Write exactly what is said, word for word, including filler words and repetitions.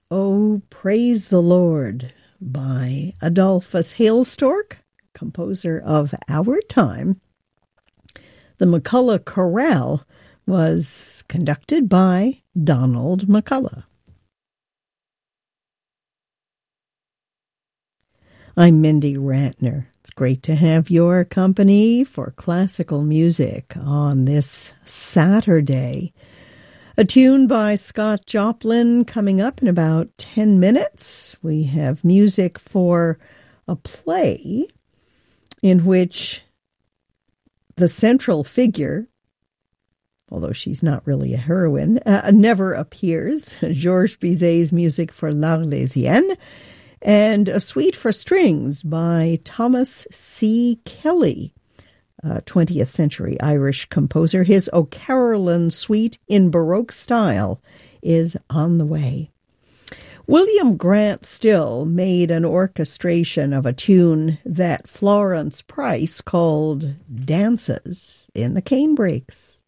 Oh, Praise the Lord by Adolphus Hailstork, composer of our time. The McCulloch Chorale was conducted by Donald McCulloch. I'm Mindy Ratner. It's great to have your company for classical music on this Saturday. A tune by Scott Joplin coming up in about ten minutes. We have music for a play in which the central figure, although she's not really a heroine, uh, never appears. Georges Bizet's music for L'Arlésienne, and a suite for strings by Thomas C. Kelly, a twentieth century Irish composer. His O'Carolan suite in Baroque style is on the way. William Grant Still made an orchestration of a tune that Florence Price called Dances in the Cane Breaks.